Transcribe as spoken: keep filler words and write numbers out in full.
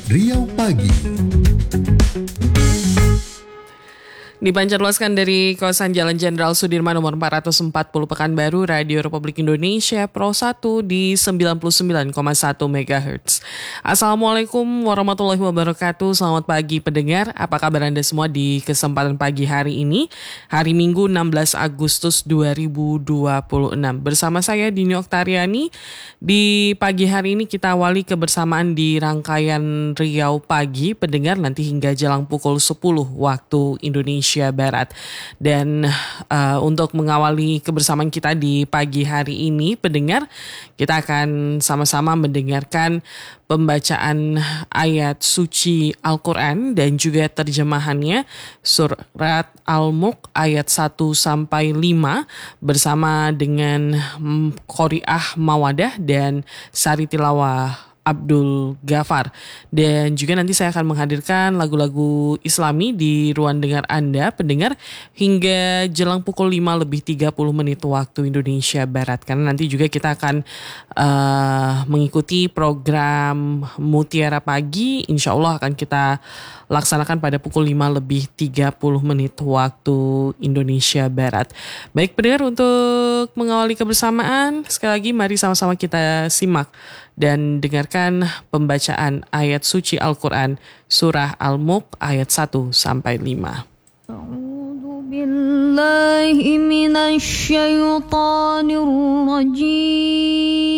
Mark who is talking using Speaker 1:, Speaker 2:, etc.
Speaker 1: Riau Pagi.
Speaker 2: Dipancarluaskan dari kawasan Jalan Jenderal Sudirman nomor empat ratus empat puluh Pekanbaru, Radio Republik Indonesia Pro satu di sembilan puluh sembilan koma satu megahertz. Assalamualaikum warahmatullahi wabarakatuh. Selamat pagi pendengar. Apa kabar Anda semua di kesempatan pagi hari ini? Hari Minggu enam belas Agustus dua ribu dua puluh enam. Bersama saya Dini Oktariani. Di pagi hari ini kita awali kebersamaan di rangkaian Riau Pagi pendengar nanti hingga jelang pukul sepuluh waktu Indonesia Barat. Dan uh, untuk mengawali kebersamaan kita di pagi hari ini pendengar, kita akan sama-sama mendengarkan pembacaan ayat suci Al-Quran dan juga terjemahannya surat Al-Mulk ayat satu sampai lima bersama dengan Qori'ah Mawadah dan Sari Tilawah Abdul Ghafar. Dan juga nanti saya akan menghadirkan lagu-lagu Islami di ruang dengar Anda pendengar hingga jelang pukul lima lebih tiga puluh menit waktu Indonesia Barat. Karena nanti juga kita akan uh, mengikuti program Mutiara Pagi, insya Allah akan kita laksanakan pada pukul lima lebih tiga puluh menit waktu Indonesia Barat. Baik pendengar, untuk mengawali kebersamaan sekali lagi mari sama-sama kita simak dan dengarkan pembacaan ayat suci Al-Quran surah Al-Mulk ayat satu sampai lima.
Speaker 3: A'udzu billahi minasy syaithanir rajim.